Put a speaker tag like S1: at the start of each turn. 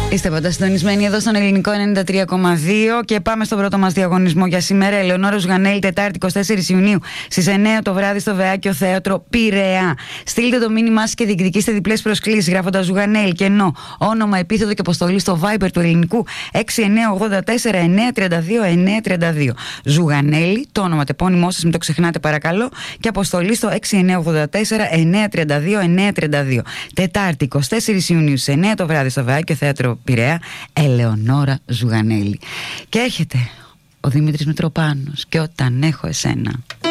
S1: Είστε πάντα συντονισμένοι εδώ στον Ελληνικό 93,2 και πάμε στον πρώτο μας διαγωνισμό για σήμερα. Ελεονόρα Ζουγανέλη, Τετάρτη 24 Ιουνίου στις 9 το βράδυ στο Βεάκιο Θέατρο Πειραιά. Στείλτε το μήνυμά σας και διεκδικήστε διπλές προσκλήσεις γράφοντας Ζουγανέλη και ενώ όνομα, επίθετο και αποστολή στο Viber του Ελληνικού 6984 932 932. Ζουγανέλη, το όνομα τεπώνυμό σας, μην το ξεχνάτε παρακαλώ, και αποστολή στο 6984 932 932. Τετάρτη 24 Ιουνίου στις 9 το βράδυ στο Βεάκιο Θέατρο Πειραιά, Ελεονόρα Ζουγανέλη. Και έρχεται ο Δημήτρης Μητροπάνος και Όταν έχω εσένα.